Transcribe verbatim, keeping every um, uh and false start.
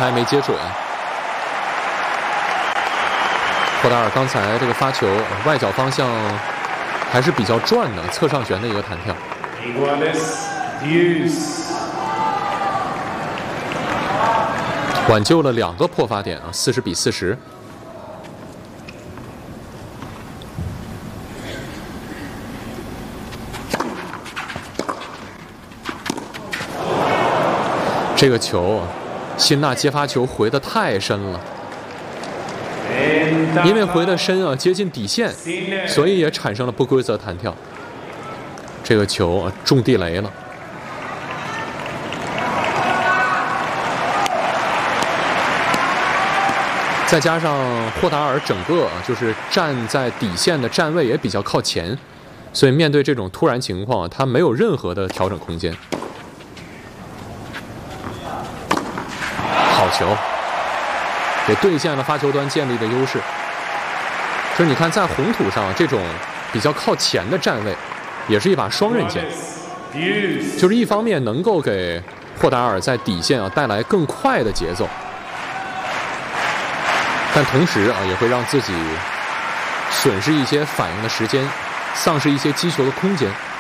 拍没接准。霍达尔刚才这个发球外脚方向还是比较转的，侧上旋的一个弹跳。挽救了两个破发点啊，四十比四十。这个球，辛纳接发球回得太深了，因为回得深啊，接近底线，所以也产生了不规则弹跳。这个球啊，中地雷了。再加上霍达尔整个就是站在底线的站位也比较靠前，所以面对这种突然情况，他没有任何的调整空间。好球，给对线了发球端建立的优势。就是你看，在红土上这种比较靠前的站位，也是一把双刃剑。就是一方面能够给霍达尔在底线啊带来更快的节奏。但同时啊，也会让自己损失一些反应的时间，丧失一些击球的空间。